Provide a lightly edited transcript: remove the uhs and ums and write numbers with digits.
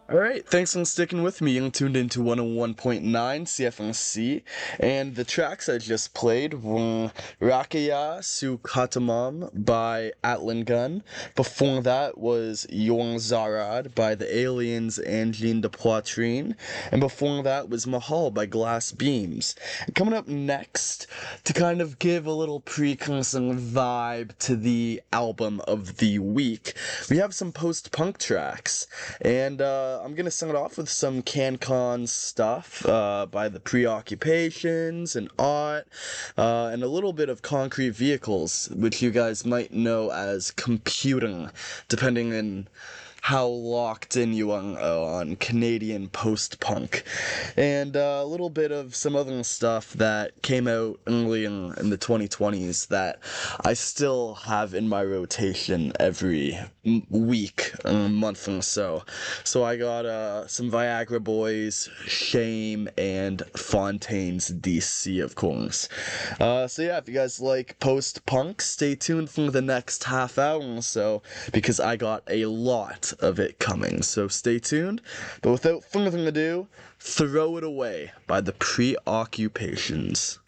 Alright, thanks for sticking with me. You're tuned into 101.9 CFMC, and the tracks I just played were Rakaya Su Katamam by Atlan Gun. Before that was Yorn Zarad by the Aliens and Jean de Poitrine, and before that was Mahal by Glass Beams. And coming up next, to kind of give a little precursor vibe to the album of the week, we have some post-punk tracks, and I'm gonna start off with some CanCon stuff by the Preoccupations and Art, and a little bit of Concrete Vehicles, which you guys might know as Computing, depending on how locked in you are on Canadian post-punk, and a little bit of some other stuff that came out early in the 2020s that I still have in my rotation every week, month or so. So I got some Viagra Boys, Shame, and Fontaine's DC, of course. So yeah, if you guys like post-punk, stay tuned for the next half hour or so, because I got a lot of it coming, so stay tuned. But without further ado, Throw It Away by the Preoccupations.